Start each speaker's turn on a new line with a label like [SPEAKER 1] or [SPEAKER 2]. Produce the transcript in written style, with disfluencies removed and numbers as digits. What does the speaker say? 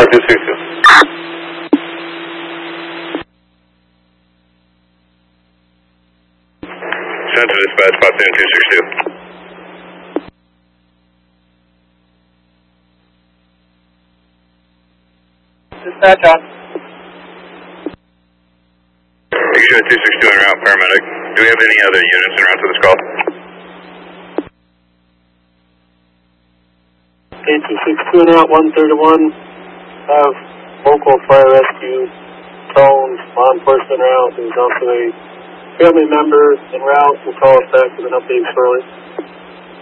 [SPEAKER 1] 262. Center dispatch, Potsdam 262.
[SPEAKER 2] Dispatch on.
[SPEAKER 1] You show 262 en route, paramedic. Do we have any other units en route to this call?
[SPEAKER 2] K262 en route, 131. Have local fire rescue, phones, law enforcement route. There's also a family member en route. We'll call us back with an update shortly.